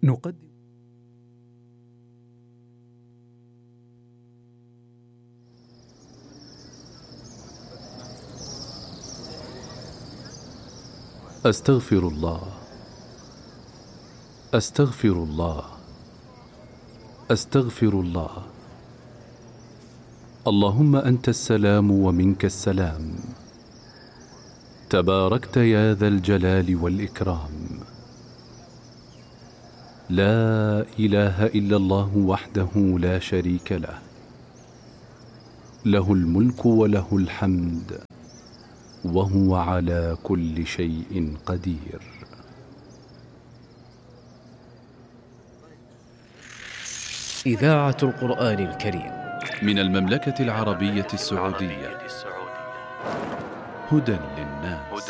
نقدم أستغفر الله أستغفر الله أستغفر الله. اللهم أنت السلام ومنك السلام، تباركت يا ذا الجلال والإكرام. لا إله إلا الله وحده لا شريك له، له الملك وله الحمد وهو على كل شيء قدير. إذاعة القرآن الكريم من المملكة العربية السعودية، هدى للناس.